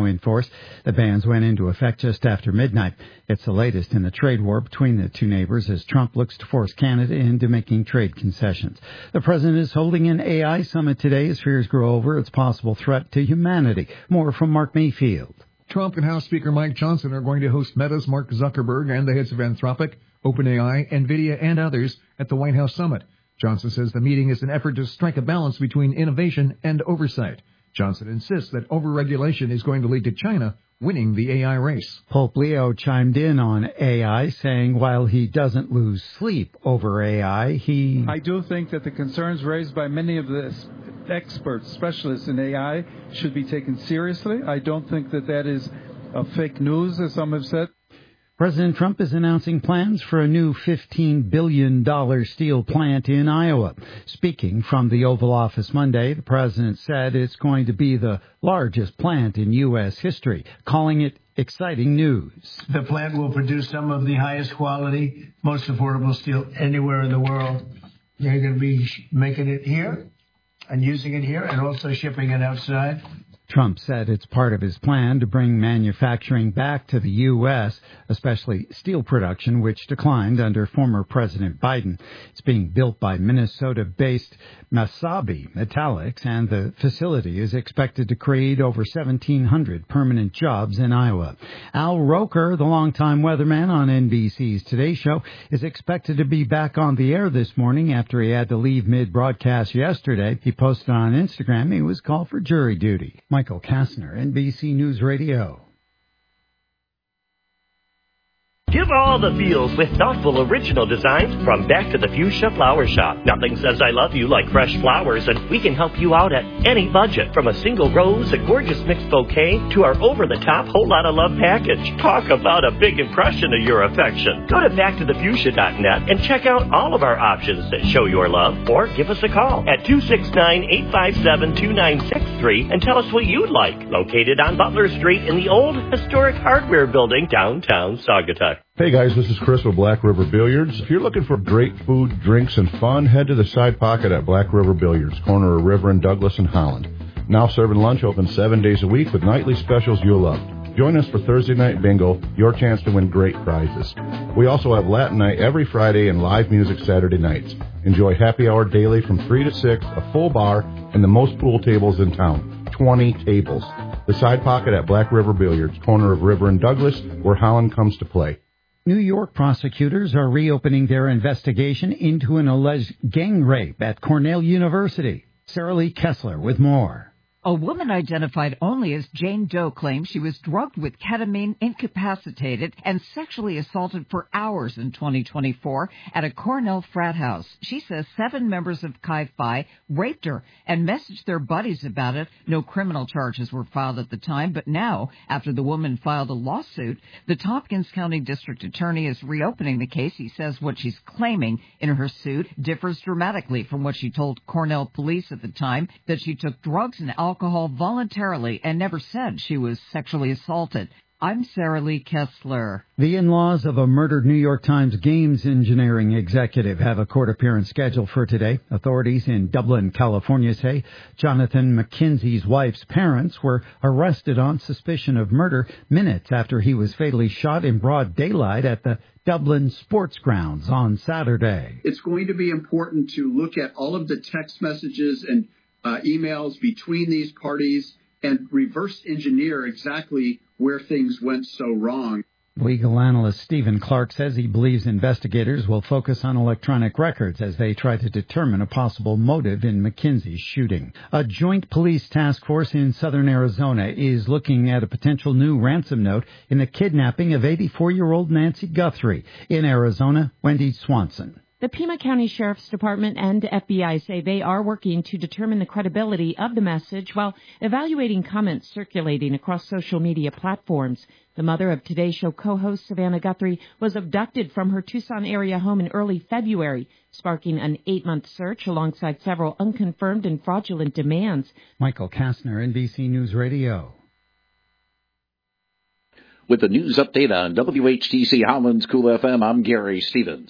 now in force. The bans went into effect just after midnight. It's the latest in the trade war between the two neighbors as Trump looks to force Canada into making trade concessions. The president is holding an AI summit today as fears grow over its possible threat to humanity. More from Mark Mayfield. Trump and House Speaker Mike Johnson are going to host Meta's Mark Zuckerberg and the heads of Anthropic, OpenAI, NVIDIA, and others at the White House summit. Johnson says the meeting is an effort to strike a balance between innovation and oversight. Johnson insists that overregulation is going to lead to China winning the AI race. Pope Leo chimed in on AI, saying while he doesn't lose sleep over AI, I do think that the concerns raised by many of the experts, specialists in AI, should be taken seriously. I don't think that is fake news, as some have said. President Trump is announcing plans for a new $15 billion steel plant in Iowa. Speaking from the Oval Office Monday, the president said it's going to be the largest plant in U.S. history, calling it exciting news. The plant will produce some of the highest quality, most affordable steel anywhere in the world. They're going to be making it here and using it here and also shipping it outside. Trump said it's part of his plan to bring manufacturing back to the U.S., especially steel production, which declined under former President Biden. It's being built by Minnesota-based Masabi Metallics, and the facility is expected to create over 1,700 permanent jobs in Iowa. Al Roker, the longtime weatherman on NBC's Today Show, is expected to be back on the air this morning after he had to leave mid-broadcast yesterday. He posted on Instagram he was called for jury duty. Michael Kastner, NBC News Radio. Give all the feels with thoughtful original designs from Back to the Fuchsia Flower Shop. Nothing says I love you like fresh flowers, and we can help you out at any budget. From a single rose, a gorgeous mixed bouquet, to our over-the-top whole lot of love package. Talk about a big impression of your affection. Go to backtothefuchsia.net and check out all of our options that show your love, or give us a call at 269-857-2963 and tell us what you'd like. Located on Butler Street in the old historic hardware building, downtown Saugatuck. Hey guys, this is Chris with Black River Billiards. If you're looking for great food, drinks, and fun, head to the Side Pocket at Black River Billiards, corner of River and Douglas in Holland. Now serving lunch, open 7 days a week with nightly specials you'll love. Join us for Thursday Night Bingo, your chance to win great prizes. We also have Latin Night every Friday and live music Saturday nights. Enjoy happy hour daily from 3 to 6, a full bar, and the most pool tables in town, 20 tables. The Side Pocket at Black River Billiards, corner of River and Douglas, where Holland comes to play. New York prosecutors are reopening their investigation into an alleged gang rape at Cornell University. Sarah Lee Kessler with more. A woman identified only as Jane Doe claims she was drugged with ketamine, incapacitated, and sexually assaulted for hours in 2024 at a Cornell frat house. She says 7 members of Chi Phi raped her and messaged their buddies about it. No criminal charges were filed at the time, but now, after the woman filed a lawsuit, the Tompkins County District Attorney is reopening the case. He says what she's claiming in her suit differs dramatically from what she told Cornell police at the time, that she took drugs and alcohol voluntarily and never said she was sexually assaulted. I'm Sarah Lee Kessler. The in-laws of a murdered New York Times games engineering executive have a court appearance scheduled for today. Authorities in Dublin, California say Jonathan McKenzie's wife's parents were arrested on suspicion of murder minutes after he was fatally shot in broad daylight at the Dublin sports grounds on Saturday. It's going to be important to look at all of the text messages and emails between these parties and reverse engineer exactly where things went so wrong. Legal analyst Stephen Clark says he believes investigators will focus on electronic records as they try to determine a possible motive in McKenzie's shooting. A joint police task force in southern Arizona is looking at a potential new ransom note in the kidnapping of 84-year-old Nancy Guthrie. In Arizona, Wendy Swanson. The Pima County Sheriff's Department and FBI say they are working to determine the credibility of the message while evaluating comments circulating across social media platforms. The mother of Today Show co-host Savannah Guthrie was abducted from her Tucson area home in early February, sparking an 8-month search alongside several unconfirmed and fraudulent demands. Michael Kastner, NBC News Radio. With the news update on WHTC Holland's Cool FM, I'm Gary Stevens.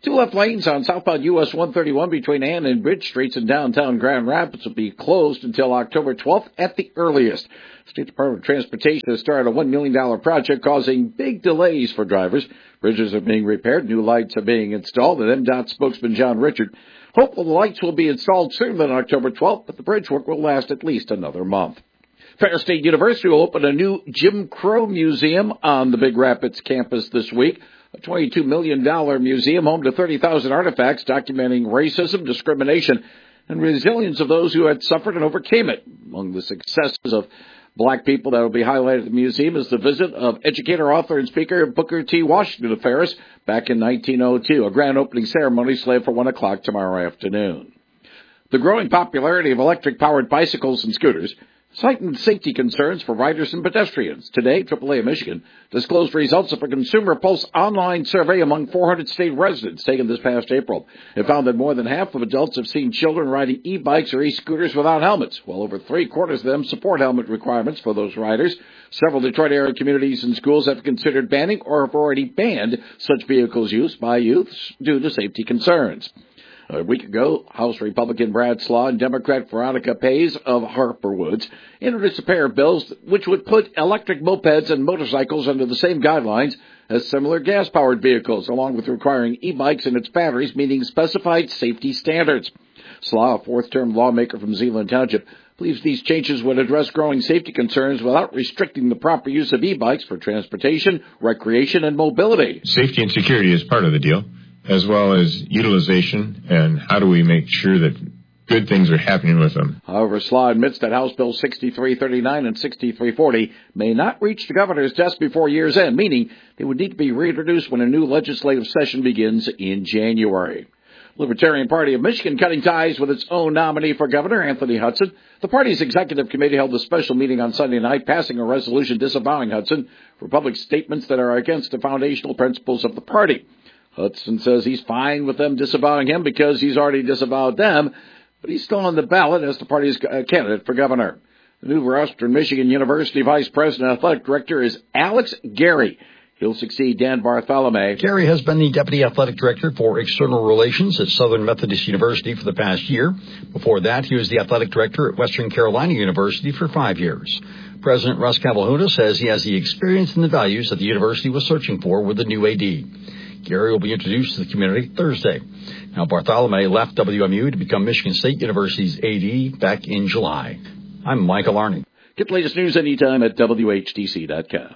Two left lanes on southbound US 131 between Ann and Bridge Streets in downtown Grand Rapids will be closed until October 12th at the earliest. State Department of Transportation has started a $1 million project causing big delays for drivers. Bridges are being repaired, new lights are being installed, and MDOT spokesman John Richard hopeful the lights will be installed sooner than October 12th, but the bridge work will last at least another month. Ferris State University will open a new Jim Crow Museum on the Big Rapids campus this week. A $22 million museum home to 30,000 artifacts documenting racism, discrimination, and resilience of those who had suffered and overcame it. Among the successes of black people that will be highlighted at the museum is the visit of educator, author, and speaker Booker T. Washington to Ferris back in 1902. A grand opening ceremony slated for 1 o'clock tomorrow afternoon. The growing popularity of electric-powered bicycles and scooters heightened safety concerns for riders and pedestrians. Today, AAA of Michigan disclosed results of a Consumer Pulse online survey among 400 state residents taken this past April. It found that more than half of adults have seen children riding e-bikes or e-scooters without helmets, while over 3/4 of them support helmet requirements for those riders. Several Detroit area communities and schools have considered banning or have already banned such vehicles use by youth due to safety concerns. A week ago, House Republican Brad Slaw and Democrat Veronica Pays of Harper Woods introduced a pair of bills which would put electric mopeds and motorcycles under the same guidelines as similar gas-powered vehicles, along with requiring e-bikes and its batteries meeting specified safety standards. Slaw, a fourth-term lawmaker from Zeeland Township, believes these changes would address growing safety concerns without restricting the proper use of e-bikes for transportation, recreation, and mobility. Safety and security is part of the deal, as well as utilization and how do we make sure that good things are happening with them. However, Slaw admits that House Bills 6339 and 6340 may not reach the governor's desk before year's end, meaning they would need to be reintroduced when a new legislative session begins in January. Libertarian Party of Michigan cutting ties with its own nominee for governor, Anthony Hudson. The party's executive committee held a special meeting on Sunday night, passing a resolution disavowing Hudson for public statements that are against the foundational principles of the party. Hudson says he's fine with them disavowing him because he's already disavowed them, but he's still on the ballot as the party's candidate for governor. The new Western Michigan University Vice President and Athletic Director is Alex Gary. He'll succeed Dan Bartholomew. Gary has been the Deputy Athletic Director for External Relations at Southern Methodist University for the past year. Before that, he was the Athletic Director at Western Carolina University for 5 years. President Russ Cavalhuna says he has the experience and the values that the university was searching for with the new AD. Gary will be introduced to the community Thursday. Now, Bartholomew left WMU to become Michigan State University's AD back in July. I'm Michael Arning. Get the latest news anytime at WHTC.com.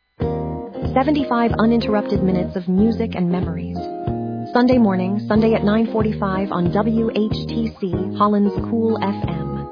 75 uninterrupted minutes of music and memories. Sunday morning, Sunday at 9:45 on WHTC, Holland's Cool FM.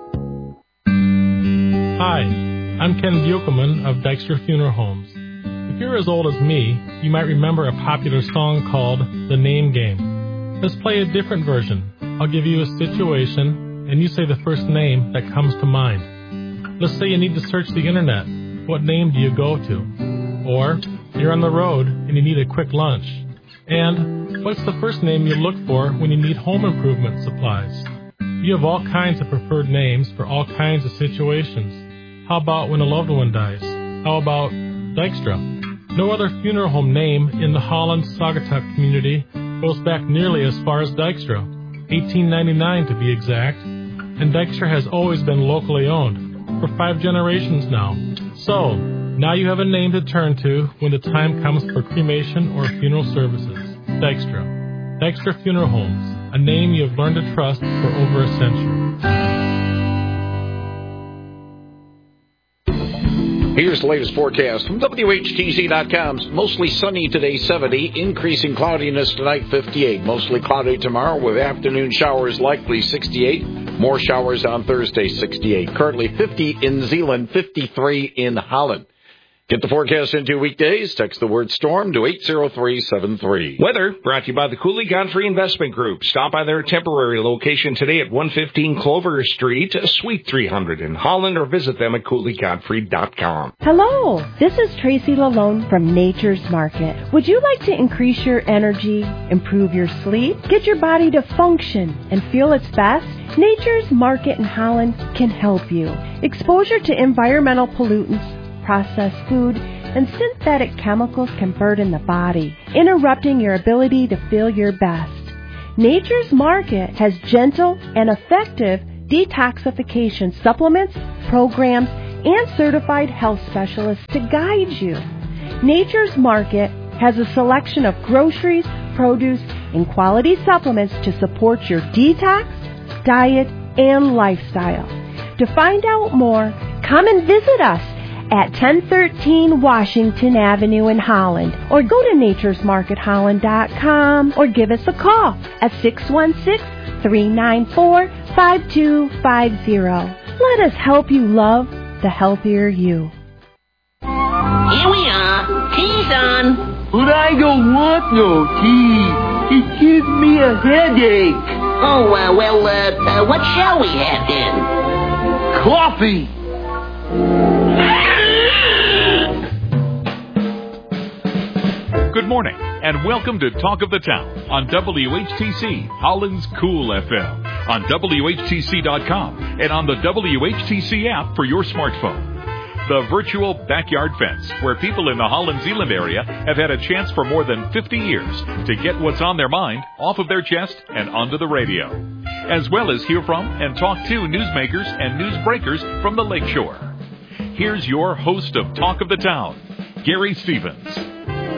Hi, I'm Ken Buchelman of Dykstra Funeral Homes. If you're as old as me, you might remember a popular song called The Name Game. Let's play a different version. I'll give you a situation, and you say the first name that comes to mind. Let's say you need to search the internet. What name do you go to? Or you're on the road and you need a quick lunch. And what's the first name you look for when you need home improvement supplies? You have all kinds of preferred names for all kinds of situations. How about when a loved one dies? How about Dykstra? No other funeral home name in the Holland-Saugatuck community goes back nearly as far as Dykstra, 1899 to be exact, and Dykstra has always been locally owned, for 5 generations now. So, now you have a name to turn to when the time comes for cremation or funeral services. Dykstra. Dykstra Funeral Homes, a name you have learned to trust for over a century. Here's the latest forecast from WHTC.com's mostly sunny today, 70, increasing cloudiness tonight, 58. Mostly cloudy tomorrow with afternoon showers likely, 68. More showers on Thursday, 68. Currently 50 in Zeeland, 53 in Holland. Get the forecast into weekdays. Text the word storm to 80373. Weather brought to you by the Cooley Godfrey Investment Group. Stop by their temporary location today at 115 Clover Street, Suite 300 in Holland, or visit them at CooleyGodfrey.com. Hello, this is Tracy Lalone from Nature's Market. Would you like to increase your energy, improve your sleep, get your body to function and feel its best? Nature's Market in Holland can help you. Exposure to environmental pollutants, processed food, and synthetic chemicals can burden the body, interrupting your ability to feel your best. Nature's Market has gentle and effective detoxification supplements, programs, and certified health specialists to guide you. Nature's Market has a selection of groceries, produce, and quality supplements to support your detox, diet, and lifestyle. To find out more, come and visit us at 1013 Washington Avenue in Holland, or go to naturesmarketholland.com, or give us a call at 616-394-5250. Let us help you love the healthier you. Here we are. Tea's on. But I don't want no tea. It gives me a headache. Oh, what shall we have then? Coffee. Good morning, and welcome to Talk of the Town on WHTC, Holland's Cool FM, on WHTC.com, and on the WHTC app for your smartphone. The virtual backyard fence, where people in the Holland-Zeeland area have had a chance for more than 50 years to get what's on their mind off of their chest and onto the radio, as well as hear from and talk to newsmakers and newsbreakers from the lakeshore. Here's your host of Talk of the Town, Gary Stevens.